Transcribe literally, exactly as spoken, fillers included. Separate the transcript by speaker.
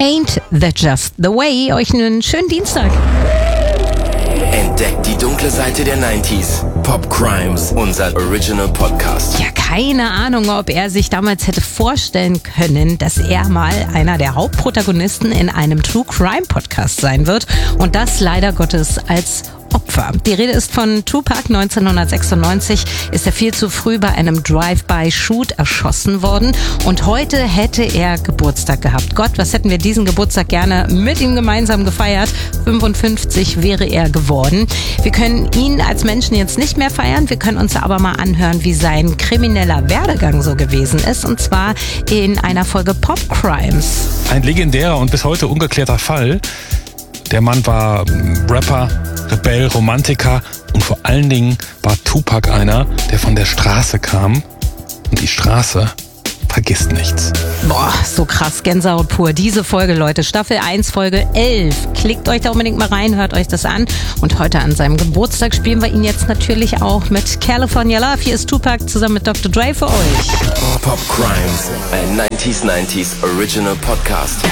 Speaker 1: Ain't That Just the Way. Euch einen schönen Dienstag.
Speaker 2: Entdeckt die dunkle Seite der neunziger. Pop Crimes, unser Original Podcast.
Speaker 1: Ja, keine Ahnung, ob er sich damals hätte vorstellen können, dass er mal einer der Hauptprotagonisten in einem True Crime Podcast sein wird. Und das leider Gottes als Opfer. Die Rede ist von Tupac. neunzehnhundertsechsundneunzig ist er viel zu früh bei einem Drive-by-Shoot erschossen worden und heute hätte er Geburtstag gehabt. Gott, was hätten wir diesen Geburtstag gerne mit ihm gemeinsam gefeiert? fünfundfünfzig wäre er geworden. Wir können ihn als Menschen jetzt nicht mehr feiern, wir können uns aber mal anhören, wie sein krimineller Werdegang so gewesen ist, und zwar in einer Folge Pop Crimes.
Speaker 3: Ein legendärer und bis heute ungeklärter Fall. Der Mann war Rapper, Rebell, Romantiker und vor allen Dingen war Tupac einer, der von der Straße kam. Und die Straße vergisst nichts.
Speaker 1: Boah, so krass, Gänsehaut pur. Diese Folge, Leute, Staffel eins, Folge elf. Klickt euch da unbedingt mal rein, hört euch das an. Und heute an seinem Geburtstag spielen wir ihn jetzt natürlich auch mit California Love. Hier ist Tupac zusammen mit Doktor Dre für euch.
Speaker 2: Pop Crimes, ein neunziger neunziger Original Podcast.